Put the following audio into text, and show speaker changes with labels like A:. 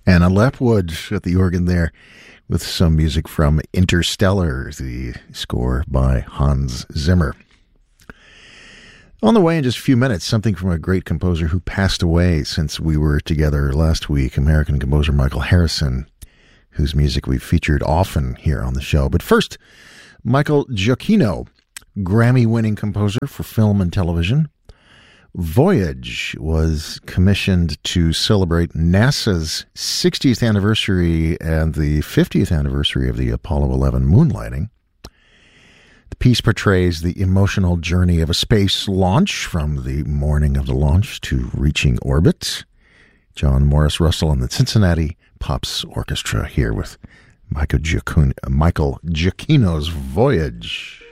A: Anna Lepwood at the organ there with some music from Interstellar, the score by Hans Zimmer. On the way in just a few minutes, something from a great composer who passed away since we were together last week, American composer Michael Harrison, whose music we've featured often here on the show. But first, Michael Giacchino, Grammy-winning composer for film and television. Voyage was commissioned to celebrate NASA's 60th anniversary and the 50th anniversary of the Apollo 11 moonlighting. The piece portrays the emotional journey of a space launch from the morning of the launch to reaching orbit. John Morris Russell and the Cincinnati Pops Orchestra here with Michael Giacchino's Voyage.